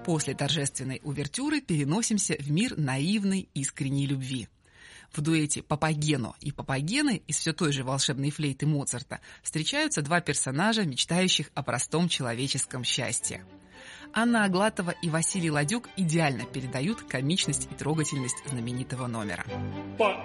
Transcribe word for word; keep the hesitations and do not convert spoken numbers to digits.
После торжественной увертюры переносимся в мир наивной искренней любви. В дуэте Папагено и Папагены из все той же волшебной флейты Моцарта встречаются два персонажа, мечтающих о простом человеческом счастье. Анна Аглатова и Василий Ладюк идеально передают комичность и трогательность знаменитого номера.